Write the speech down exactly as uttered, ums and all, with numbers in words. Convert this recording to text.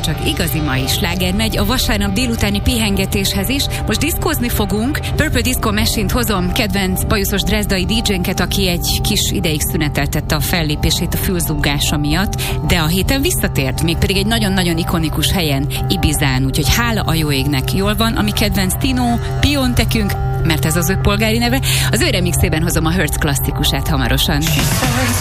csak igazi mai sláger megy a vasárnap délutáni pihengetéshez is. Most diszkózni fogunk. Purple Disco Machine-t hozom, kedvenc bajuszos dresdai dé dzsénket, aki egy kis ideig szüneteltette a fellépését a fülzúgása miatt, de a héten visszatért, mégpedig egy nagyon-nagyon ikonikus helyen, Ibizán, úgyhogy hála a jó égnek. Jól van, ami kedvenc Tino, Piontekünk, mert ez az ő polgári neve. Az ő remixében hozom a Hertz klasszikusát hamarosan.